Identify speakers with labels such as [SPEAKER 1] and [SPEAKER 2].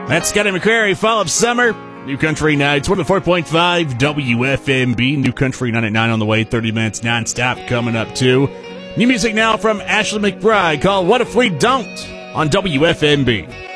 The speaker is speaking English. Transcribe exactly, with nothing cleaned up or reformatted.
[SPEAKER 1] That's Scotty McCrary, Fall of Summer, New Country Nights, one oh four point five W F M B, New Country nine at nine on the way, thirty minutes nonstop coming up too. New music now from Ashley McBride called What If We Don't on W F M B.